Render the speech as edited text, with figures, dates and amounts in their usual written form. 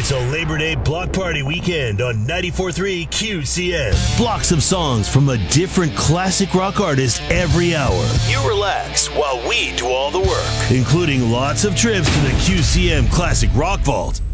It's a Labor Day block party weekend on 94.3 QCN. Blocks of songs from a different classic rock artist every hour. You relax while we do all the work, including lots of trips to the QCM Classic Rock Vault.